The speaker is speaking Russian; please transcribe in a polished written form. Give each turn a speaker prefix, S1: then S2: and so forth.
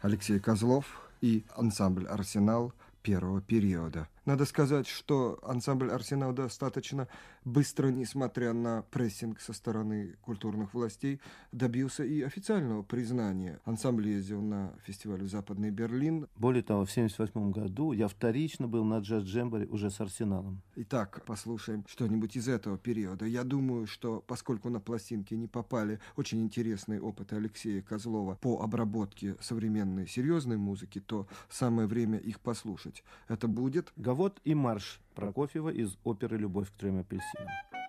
S1: Алексей Козлов и ансамбль «Арсенал» первого периода. Надо сказать, что ансамбль «Арсенал» достаточно быстро, несмотря на прессинг со стороны культурных властей, добился и официального признания. Ансамбль ездил на фестиваль в Западный Берлин.
S2: Более того, в 1978 году я вторично был на джаз-джемборе уже с «Арсеналом».
S1: Итак, послушаем что-нибудь из этого периода. Я думаю, что поскольку на пластинки не попали очень интересные опыты Алексея Козлова по обработке современной серьезной музыки, то самое время их послушать. Это будет
S2: «Гавот» и марш Прокофьева из оперы «Любовь к трем апельсинам».